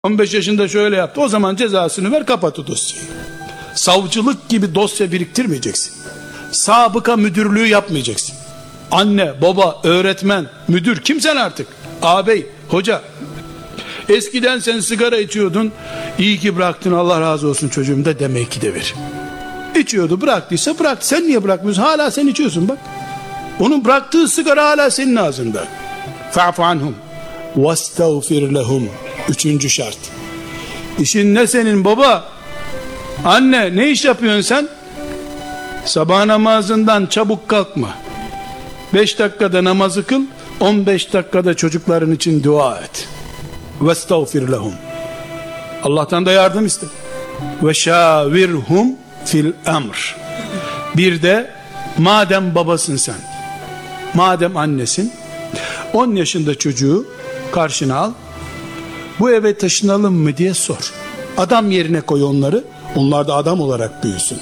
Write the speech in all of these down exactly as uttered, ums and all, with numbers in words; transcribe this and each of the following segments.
on beş yaşında şöyle yaptı. O zaman cezasını ver, kapat o dosyayı. Savcılık gibi dosya biriktirmeyeceksin. Sabıka müdürlüğü yapmayacaksın. Anne, baba, öğretmen, müdür, kimsen artık. Ağabey, hoca. Eskiden sen sigara içiyordun. İyi ki bıraktın, Allah razı olsun çocuğum da demek ki de ver. İçiyordu, bıraktıysa bıraktı. Sen niye bırakmıyorsun? Hala sen içiyorsun bak. Onun bıraktığı sigara hala senin ağzında. Fa'fu anhum vestağfir lehum. Üçüncü şart. İşin ne senin baba? Anne, ne iş yapıyorsun sen? Sabah namazından çabuk kalkma. Beş dakikada namazı kıl, on beş dakikada çocukların için dua et. Vestağfir lehum. Allah'tan da yardım iste. Ve şavirhum fil emr. Bir de madem babasın sen, madem annesin, on yaşında çocuğu karşına al, bu eve taşınalım mı diye sor. Adam yerine koy onları, onlar da adam olarak büyüsün.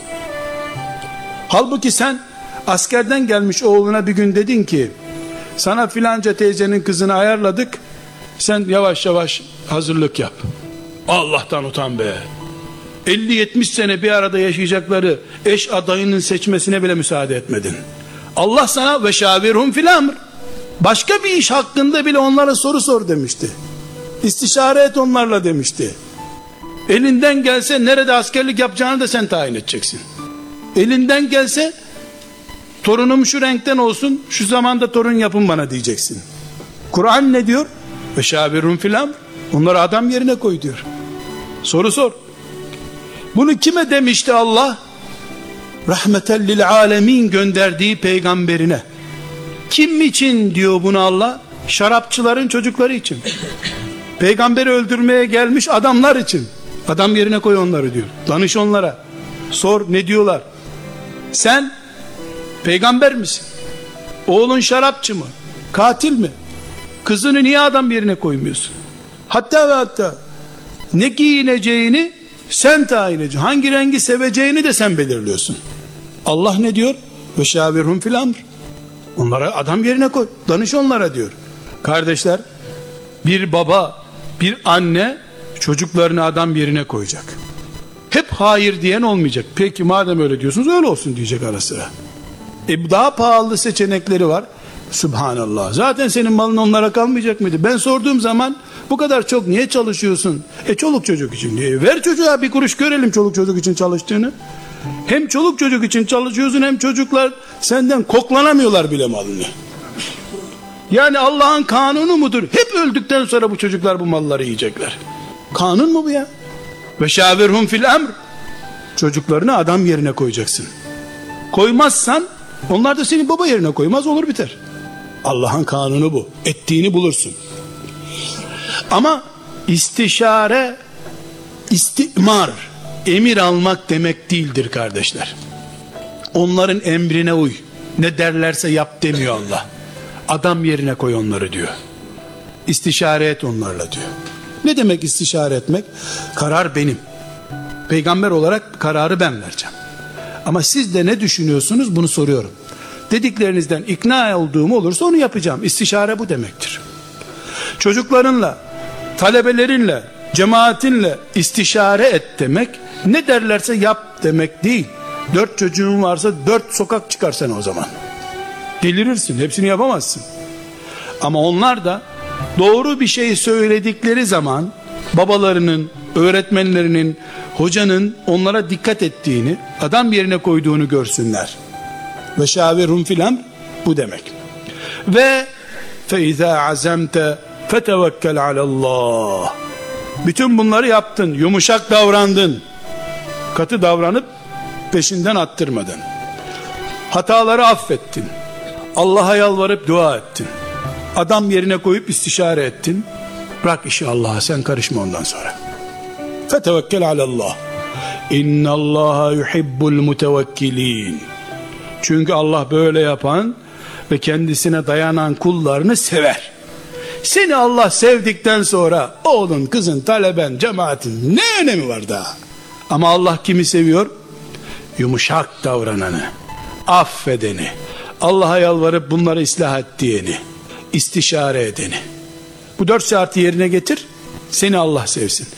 Halbuki sen askerden gelmiş oğluna bir gün dedin ki, sana filanca teyzenin kızını ayarladık, sen yavaş yavaş hazırlık yap. Allah'tan utan be. elli yetmiş sene bir arada yaşayacakları eş adayının seçmesine bile müsaade etmedin. Allah sana ve şavirhum fil emr. Başka bir iş hakkında bile onlara soru sor demişti. İstişare et onlarla demişti. Elinden gelse nerede askerlik yapacağını da sen tayin edeceksin. Elinden gelse torunum şu renkten olsun, şu zamanda torun yapın bana diyeceksin. Kur'an ne diyor? Ve şavirhum fil emr. Onları adam yerine koy diyor. Soru sor. Bunu kime demişti Allah? Rahmeten lil alemin gönderdiği peygamberine. Kim için diyor bunu Allah? Şarapçıların çocukları için. Peygamberi öldürmeye gelmiş adamlar için. Adam yerine koy onları diyor. Danış onlara. Sor ne diyorlar? Sen peygamber misin? Oğlun şarapçı mı? Katil mi? Kızını niye adam yerine koymuyorsun? Hatta ve hatta ne giyineceğini sen tayin ediyorsun. Hangi rengi seveceğini de sen belirliyorsun. Allah ne diyor? Ve şavirhum fil emr. Onlara adam yerine koy. Danış onlara diyor. Kardeşler, bir baba, bir anne çocuklarını adam yerine koyacak. Hep hayır diyen olmayacak. Peki madem öyle diyorsunuz öyle olsun diyecek ara sıra. E daha pahalı seçenekleri var. Subhanallah. Zaten senin malın onlara kalmayacak mıydı? Ben sorduğum zaman bu kadar çok niye çalışıyorsun? E çoluk çocuk için diye. Ver çocuğa bir kuruş görelim çoluk çocuk için çalıştığını. Hem çoluk çocuk için çalışıyorsun hem çocuklar senden koklanamıyorlar bile malını. Yani Allah'ın kanunu mudur? Hep öldükten sonra bu çocuklar bu malları yiyecekler. Kanun mu bu ya? Ve şavirhum fil emr. Çocuklarını adam yerine koyacaksın. Koymazsan onlar da seni baba yerine koymaz, olur biter. Allah'ın kanunu bu. Ettiğini bulursun. Ama istişare, istimar, emir almak demek değildir kardeşler. Onların emrine uy. Ne derlerse yap demiyor Allah. Adam yerine koy onları diyor. İstişare et onlarla diyor. Ne demek istişare etmek? Karar benim. Peygamber olarak kararı ben vereceğim. Ama siz de ne düşünüyorsunuz bunu soruyorum. Dediklerinizden ikna olduğum olursa onu yapacağım. İstişare bu demektir. Çocuklarınla, talebelerinle, cemaatinle istişare et demek, ne derlerse yap demek değil. Dört çocuğun varsa dört sokak çıkarsan o zaman. Delirirsin, hepsini yapamazsın. Ama onlar da doğru bir şey söyledikleri zaman babalarının, öğretmenlerinin, hocanın onlara dikkat ettiğini, adam yerine koyduğunu görsünler. Ve şavirhum fil emr bu demek. Ve fe izâ azemte fetevekkel alallah. Bütün bunları yaptın, yumuşak davrandın, katı davranıp peşinden attırmadın. Hataları affettin, Allah'a yalvarıp dua ettin, adam yerine koyup istişare ettin. Bırak işi Allah'a, sen karışma ondan sonra. Fetevekkel alallah. İnnallaha yuhibbul mutevekkilin. Çünkü Allah böyle yapan ve kendisine dayanan kullarını sever. Seni Allah sevdikten sonra oğlun, kızın, taleben, cemaatin ne önemi var daha? Ama Allah kimi seviyor? Yumuşak davrananı, affedeni, Allah'a yalvarıp bunları ıslah et diyeni, istişare edeni. Bu dört şartı yerine getir, Seni Allah sevsin.